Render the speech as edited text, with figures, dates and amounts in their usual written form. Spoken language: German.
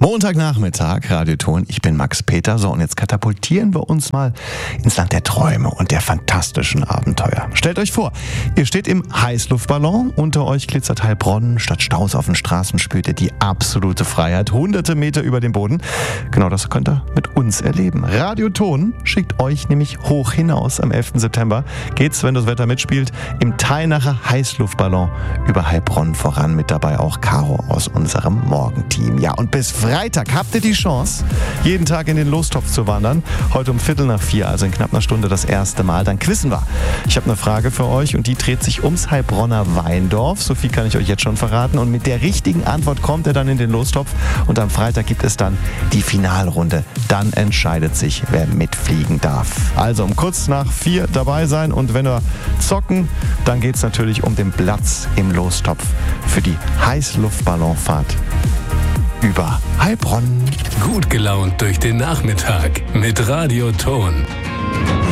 Montagnachmittag, Radioton, ich bin Max Peter. So, und jetzt katapultieren wir uns mal ins Land der Träume und der fantastischen Abenteuer. Stellt euch vor, ihr steht im Heißluftballon, unter euch glitzert Heilbronn, statt Staus auf den Straßen spürt ihr die absolute Freiheit, hunderte Meter über dem Boden. Genau das könnt ihr mit uns erleben. Radioton schickt euch nämlich hoch hinaus. Am 11. September geht's, wenn das Wetter mitspielt, im Teilnacher Heißluftballon über Heilbronn voran. Mit dabei auch Caro aus unserem Morgenteam. Ja, und bis Freitag habt ihr die Chance, jeden Tag in den Lostopf zu wandern. Heute um 3:45, also in knapp einer Stunde das erste Mal. Dann quizzen wir. Ich habe eine Frage für euch und die dreht sich ums Heilbronner Weindorf. So viel kann ich euch jetzt schon verraten. Und mit der richtigen Antwort kommt ihr dann in den Lostopf. Und am Freitag gibt es dann die Finalrunde. Dann entscheidet sich, wer mitfliegen darf. Also um kurz nach 4 dabei sein. Und wenn wir zocken, dann geht es natürlich um den Platz im Lostopf für die Heißluftballonfahrt über Heilbronn. Gut gelaunt durch den Nachmittag mit Radioton.